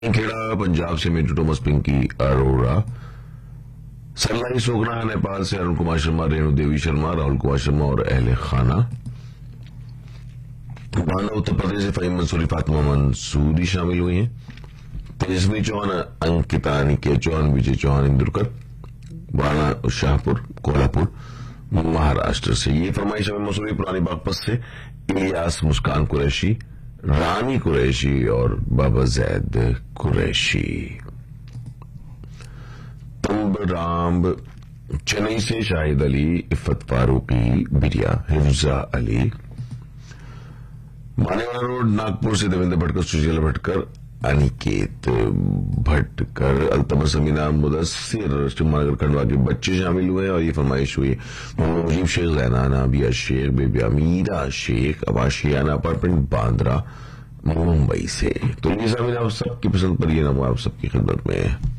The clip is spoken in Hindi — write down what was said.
खेड़ा पंजाब से मिंटू टॉमस, पिंकी अरोड़ा, सरलाई सोगना नेपाल से अरुण कुमार शर्मा, रेणु देवी शर्मा, राहुल कुमार शर्मा और अहले खाना। बांदा उत्तर प्रदेश से फहीम मंसूरी, फातिमा मंसूरी शामिल हुई हैं। तेजस्वी चौहान, अंकिता निकेत चौहान, विजय चौहान इंदुरकर, बाणा शाहपुर कोल्हापुर महाराष्ट्र से। ये फरमाइश हमें मसूरी पुरानी बागपत से इलियास मुस्कान कुरैशी, रानी कुरैशी और बाबा जैद कुरैशी। तंबराम चेन्नई से शाहिद अली, इफ्फत फारूकी बिरिया, हिफ्जा अली। मानेवाला रोड नागपुर से देवेंद्र भटकर, सुशील भटकर, अनिकेत भटकर, अल्तमस अमीना, मुदस्सिर, शिवनगर खंडवा के बच्चे शामिल हुए और ये फरमाइश हुई मोहम्मद मुजीब शेख, जैनाना, बिया शेख, बेबिया मीरा शेख, अबाशियाना अपार्टमेंट बांद्रा मुंबई से। तो ये शामिल आप सबकी पसंद पर ये नाम आप सबकी खिदमत में है।